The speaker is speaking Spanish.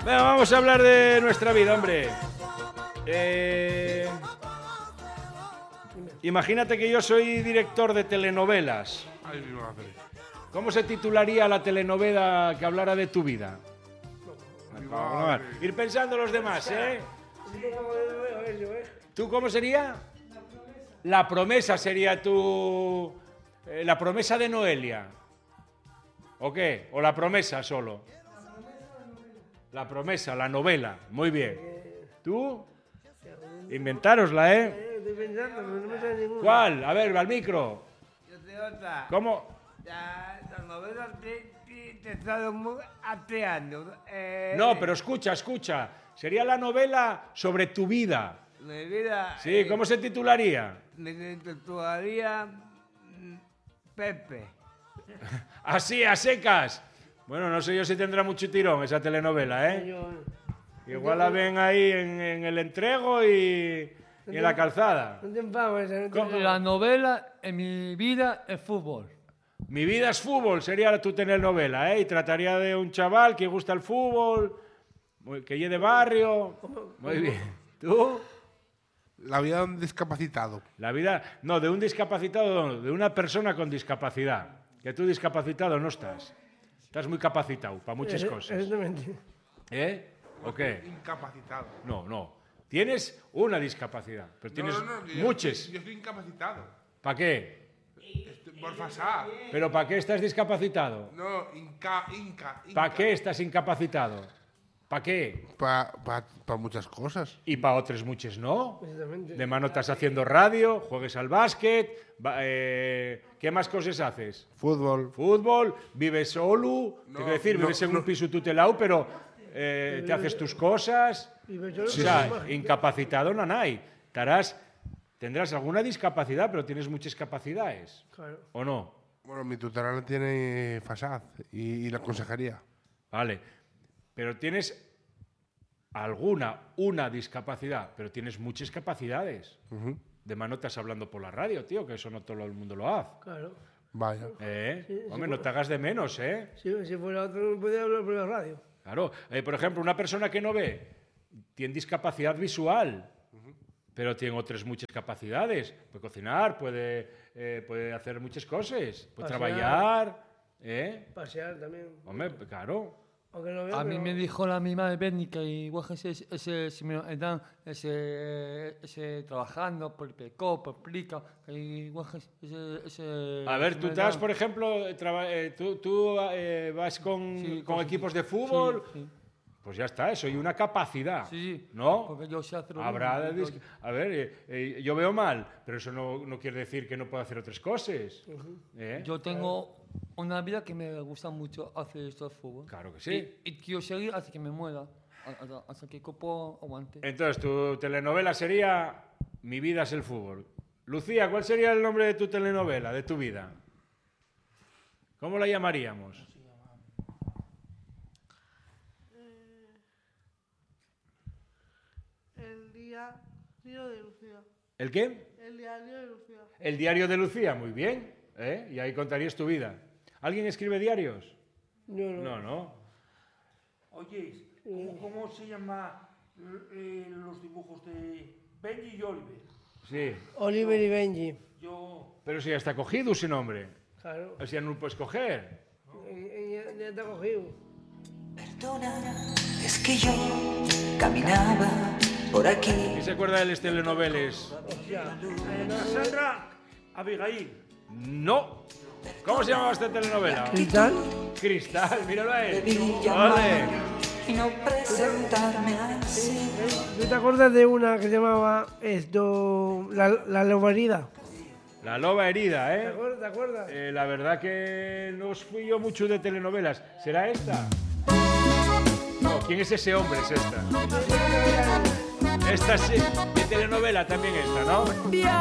Venga, vamos a hablar de nuestra vida, hombre. Imagínate que yo soy director de telenovelas. Ay, mi madre. ¿Cómo se titularía la telenovela que hablara de tu vida? Ir pensando los demás, ¿eh? ¿Tú cómo sería? La promesa sería tu... la promesa de Noelia. ¿O qué? ¿O la promesa solo? La promesa, la novela. Muy bien. ¿Tú? Inventárosla, ¿eh? Estoy pensando, pero no me sale ninguna. ¿Cuál? A ver, al micro. Yo te otra. ¿Cómo? Las novelas te he estado atreando. No, pero escucha. Sería la novela sobre tu vida. Mi vida. Sí, ¿cómo se titularía? Me titularía Pepe. Así, a secas. Bueno, no sé yo si tendrá mucho tirón esa telenovela, ¿eh? Igual la ven ahí en el entrego y en la calzada. No te enfades, no te enfades. La novela en mi vida es fútbol. Mi vida es fútbol, sería tu telenovela, ¿eh? Y trataría de un chaval que gusta el fútbol, que lleve de barrio. Muy bien. ¿Tú? La vida de un discapacitado. La vida... No, de un discapacitado, no, de una persona con discapacidad. Que tú discapacitado no estás. Estás muy capacitado para muchas cosas. Exactamente. ¿Eh? ¿O qué? Incapacitado. No. Tienes una discapacidad, pero tienes muchas. Yo estoy incapacitado. ¿Para qué? Por pasar. ¿Pero para qué estás discapacitado? No, ¿Para qué estás incapacitado? ¿Para qué? Para muchas cosas. Y para otras muchas no. Exactamente. De mano estás haciendo radio, juegues al básquet. ¿Qué más cosas haces? Fútbol. Vives solo. No, Quiero decir, no, vives en un piso tutelado, pero te haces tus cosas. O sea, incapacitado no hay. Tendrás alguna discapacidad, pero tienes muchas capacidades. Claro. ¿O no? Bueno, mi tutela la tiene FASAD y la consejería. Vale. Pero tienes una discapacidad, pero tienes muchas capacidades. De mano estás hablando por la radio, tío, que eso no todo el mundo lo hace. Claro. Vaya. Hombre, no te hagas de menos, ¿eh? Si fuera otro, no podía hablar por la radio. Claro. Por ejemplo, una persona que no ve tiene discapacidad visual, pero tiene otras muchas capacidades. Puede cocinar, puede hacer muchas cosas, puede trabajar. Pasear también. Hombre, claro. Aunque no veo, A mí pero- me dijo la misma de Berni que igual que si me dan ese trabajando por PECO, por Plica, que igual que ese A ver, si tú me estás, dan. por ejemplo, tú vas con equipos de fútbol. Sí. Pues ya está, eso, y una capacidad. Sí, ¿No? porque yo sé hacerlo Habrá bien, a ver, yo veo mal, pero eso no quiere decir que no pueda hacer otras cosas. Yo tengo una vida que me gusta mucho hacer esto de fútbol. Claro que sí. Y quiero seguir hasta que me muera, hasta que el cuerpo aguante. Entonces, tu telenovela sería Mi vida es el fútbol. Lucía, ¿cuál sería el nombre de tu telenovela, de tu vida? ¿Cómo la llamaríamos? El diario de Lucía. ¿El qué? El diario de Lucía. El diario de Lucía, muy bien. Y ahí contarías tu vida. ¿Alguien escribe diarios? No. No. Oye, ¿cómo se llama los dibujos de Benji y Oliver? Sí. Oliver y Benji. Pero si ya está cogido ese nombre. Claro. Así ya no lo puedes coger. Ya te ha cogido. Perdona, es que yo caminaba por aquí. ¿Quién se acuerda de las telenovelas? Cassandra Abigail. No. ¿Cómo se llamaba esta telenovela? ¿Cristal? Cristal, míralo ahí. Debí llamar Vale. y no presentarme así. ¿Tú te acuerdas de una que se llamaba La Loba Herida? La loba herida, ¿Te acuerdas? La verdad que no fui yo mucho de telenovelas. ¿Será esta? No, ¿quién es ese hombre? Es esta. Esta sí, de telenovela también esta, ¿no?